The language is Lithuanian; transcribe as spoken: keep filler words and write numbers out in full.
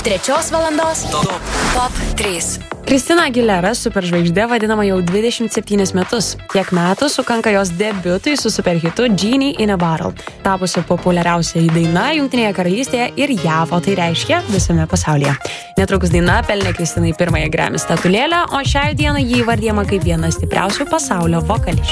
trečios valandos Top, top trys. Kristina Aguilera superžvaigždė vadinama jau dvidešimt septynis metus. Tiek metų sukanka jos debiutui su superhitu Genie in a Bottle, tapusi populiariausia daina Jungtinėje karalystėje ir J A V, o tai reiškia visame pasaulyje. Netrukus daina pelnė Kristinai pirmąją Grammy statulėlę, o šiai dienai ji įvardijama kaip viena stipriausių pasaulio vokalisčių.